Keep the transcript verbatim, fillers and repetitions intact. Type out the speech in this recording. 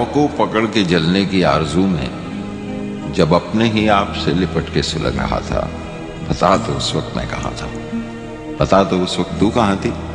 लौ को पकड़ के जलने की आरजू में जब अपने ही आप से लिपट के सुलग रहा था, बता तो उस वक्त मैं कहाँ था, बता तो उस वक्त तू कहाँ थी।